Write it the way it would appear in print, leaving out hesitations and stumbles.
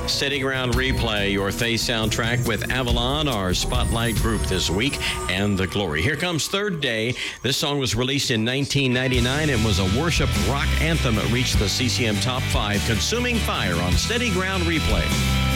Steady Ground Replay, your Faith soundtrack with Avalon, our spotlight group this week, and The Glory. Here comes Third Day. This song was released in 1999 and was a worship rock anthem. It reached the CCM Top 5, Consuming Fire on Steady Ground Replay.